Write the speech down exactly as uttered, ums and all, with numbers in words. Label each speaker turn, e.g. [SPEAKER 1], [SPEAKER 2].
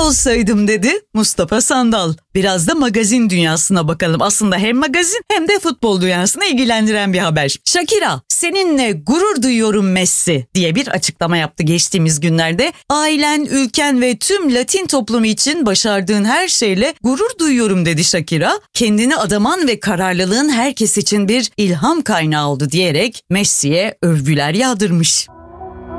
[SPEAKER 1] olsaydım dedi Mustafa Sandal. Biraz da magazin dünyasına bakalım. Aslında hem magazin hem de futbol dünyasını ilgilendiren bir haber. Shakira, seninle gurur duyuyorum Messi diye bir açıklama yaptı geçtiğimiz günlerde. Ailen, ülken ve tüm Latin toplumu için başardığın her şeyle gurur duyuyorum dedi Shakira. Kendini adaman ve kararlılığın herkes için bir ilham kaynağı oldu diyerek Messi'ye övgüler yağdırmış.